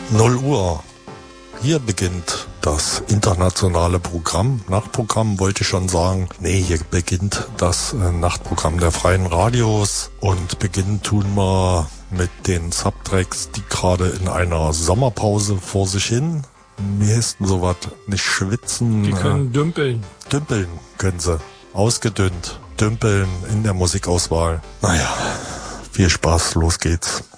0 Uhr. Hier beginnt das internationale Programm. Nachtprogramm wollte ich schon sagen. Nee, hier beginnt das Nachtprogramm der freien Radios. Und beginnen tun wir mit den Subtracks, die gerade in einer Sommerpause vor sich hin. Wie heißt denn sowas? Nicht schwitzen. Die können dümpeln. Dümpeln können sie. Ausgedünnt. Dümpeln in der Musikauswahl. Naja, viel Spaß, los geht's.